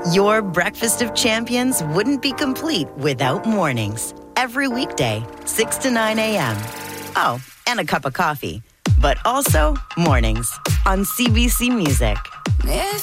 Your breakfast of champions wouldn't be complete without mornings. Every weekday, 6 to 9 a.m. Oh, and a cup of coffee. But also mornings on CBC Music. If